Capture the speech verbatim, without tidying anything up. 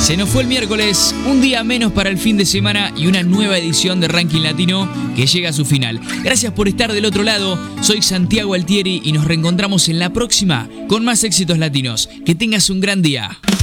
Se nos fue el miércoles, un día menos para el fin de semana y una nueva edición de Ranking Latino que llega a su final. Gracias por estar del otro lado, soy Santiago Altieri y nos reencontramos en la próxima con más éxitos latinos. Que tengas un gran día.